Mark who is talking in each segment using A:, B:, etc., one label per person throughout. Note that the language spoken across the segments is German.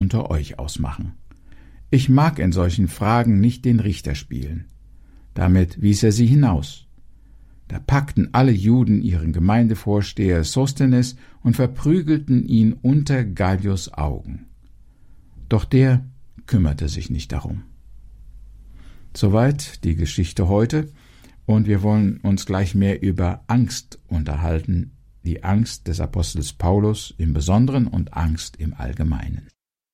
A: unter euch ausmachen. Ich mag in solchen Fragen nicht den Richter spielen. Damit wies er sie hinaus. Da packten alle Juden ihren Gemeindevorsteher Sosthenes und verprügelten ihn unter Gallius Augen. Doch der kümmerte sich nicht darum. Soweit die Geschichte heute, und wir wollen uns gleich mehr über Angst unterhalten, die Angst des Apostels Paulus im Besonderen und Angst im Allgemeinen.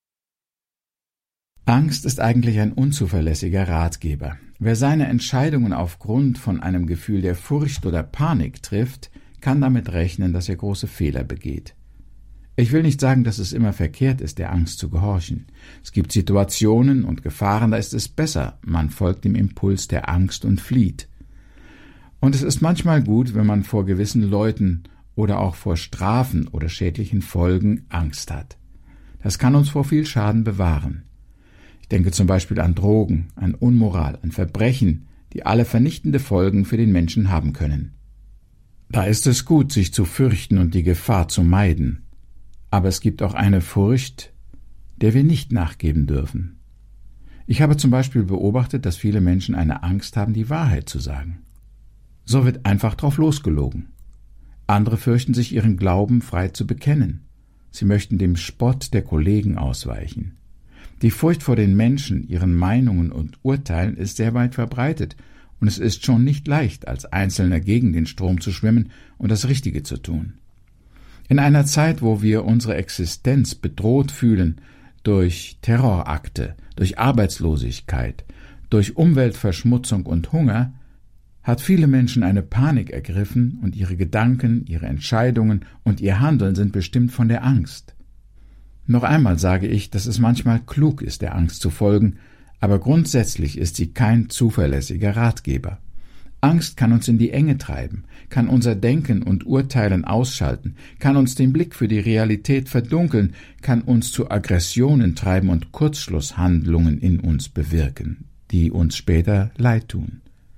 A: Angst ist eigentlich ein unzuverlässiger Ratgeber. Wer seine Entscheidungen aufgrund von einem Gefühl der Furcht oder Panik trifft, kann damit rechnen, dass er große Fehler begeht. Ich will nicht sagen, dass es immer verkehrt ist, der Angst zu gehorchen. Es gibt Situationen und Gefahren, da ist es besser, man folgt dem Impuls der Angst und flieht. Und es ist manchmal gut, wenn man vor gewissen Leuten oder auch vor Strafen oder schädlichen Folgen Angst hat. Das kann uns vor viel Schaden bewahren. Ich denke zum Beispiel an Drogen, an Unmoral, an Verbrechen, die alle vernichtende Folgen für den Menschen haben können. Da ist es gut, sich zu fürchten und die Gefahr zu meiden. Aber es gibt auch eine Furcht, der wir nicht nachgeben dürfen. Ich habe zum Beispiel beobachtet, dass viele Menschen eine Angst haben, die Wahrheit zu sagen. So wird einfach drauf losgelogen. Andere fürchten sich, ihren Glauben frei zu bekennen. Sie möchten dem Spott der Kollegen ausweichen. Die Furcht vor den Menschen, ihren Meinungen und Urteilen ist sehr weit verbreitet, und es ist schon nicht leicht, als Einzelner gegen den Strom zu schwimmen und das Richtige zu tun. In einer Zeit, wo wir unsere Existenz bedroht fühlen durch Terrorakte, durch Arbeitslosigkeit, durch Umweltverschmutzung und Hunger, hat viele Menschen eine Panik ergriffen und ihre Gedanken, ihre Entscheidungen und ihr Handeln sind bestimmt von der Angst. Noch einmal sage ich, dass es manchmal klug ist, der Angst zu folgen, aber grundsätzlich ist sie kein zuverlässiger Ratgeber. Angst kann uns in die Enge treiben, kann unser Denken und Urteilen ausschalten, kann uns den Blick für die Realität verdunkeln, kann uns zu Aggressionen treiben und Kurzschlusshandlungen in uns bewirken, die uns später leid tun.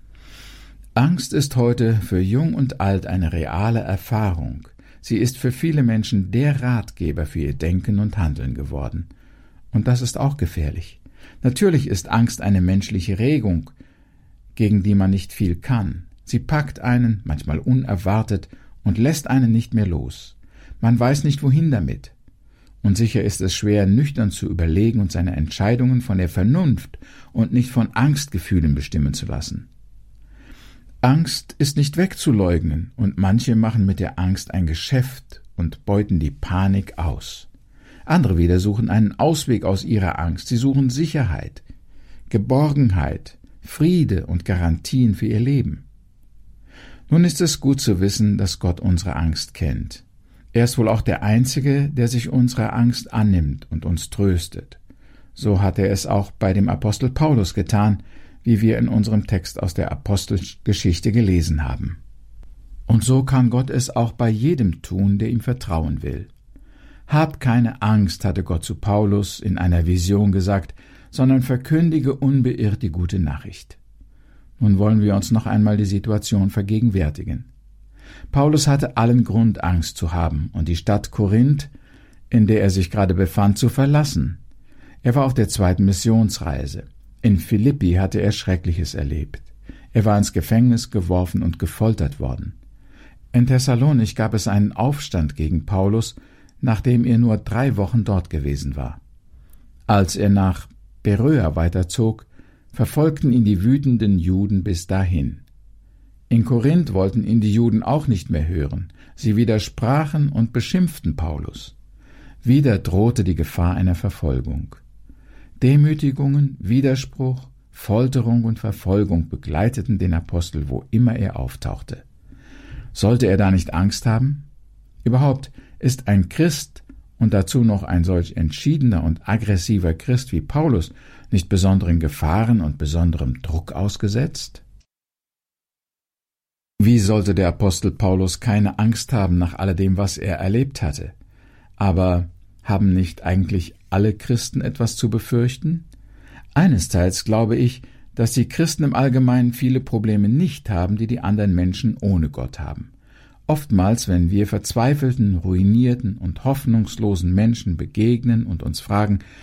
A: Angst ist heute für Jung und Alt eine reale Erfahrung. Sie ist für viele Menschen der Ratgeber für ihr Denken und Handeln geworden. Und das ist auch gefährlich. Natürlich ist Angst eine menschliche Regung, gegen die man nicht viel kann. Sie packt einen, manchmal unerwartet, und lässt einen nicht mehr los. Man weiß nicht, wohin damit. Und sicher ist es schwer, nüchtern zu überlegen und seine Entscheidungen von der Vernunft und nicht von Angstgefühlen bestimmen zu lassen. Angst ist nicht wegzuleugnen, und manche machen mit der Angst ein Geschäft und beuten die Panik aus. Andere wieder suchen einen Ausweg aus ihrer Angst. Sie suchen Sicherheit, Geborgenheit, Friede und Garantien für ihr Leben. Nun ist es gut zu wissen, dass Gott unsere Angst kennt. Er ist wohl auch der Einzige, der sich unserer Angst annimmt und uns tröstet. So hat er es auch bei dem Apostel Paulus getan, wie wir in unserem Text aus der Apostelgeschichte gelesen haben. Und so kann Gott es auch bei jedem tun, der ihm vertrauen will. Hab keine Angst, hatte Gott zu Paulus in einer Vision gesagt, sondern verkündige unbeirrt die gute Nachricht. Nun wollen wir uns noch einmal die Situation vergegenwärtigen. Paulus hatte allen Grund, Angst zu haben und die Stadt Korinth, in der er sich gerade befand, zu verlassen. Er war auf der 2. Missionsreise. In Philippi hatte er Schreckliches erlebt. Er war ins Gefängnis geworfen und gefoltert worden. In Thessalonich gab es einen Aufstand gegen Paulus, nachdem er nur 3 Wochen dort gewesen war. Als er nach Beröa weiterzog, verfolgten ihn die wütenden Juden bis dahin. In Korinth wollten ihn die Juden auch nicht mehr hören. Sie widersprachen und beschimpften Paulus. Wieder drohte die Gefahr einer Verfolgung. Demütigungen, Widerspruch, Folterung und Verfolgung begleiteten den Apostel, wo immer er auftauchte. Sollte er da nicht Angst haben? Überhaupt ist ein Christ und dazu noch ein solch entschiedener und aggressiver Christ wie Paulus nicht besonderen Gefahren und besonderem Druck ausgesetzt? Wie sollte der Apostel Paulus keine Angst haben nach alledem, was er erlebt hatte? Aber haben nicht eigentlich alle Christen etwas zu befürchten? Einesteils glaube ich, dass die Christen im Allgemeinen viele Probleme nicht haben, die die anderen Menschen ohne Gott haben. Oftmals, wenn wir verzweifelten, ruinierten und hoffnungslosen Menschen begegnen und uns fragen,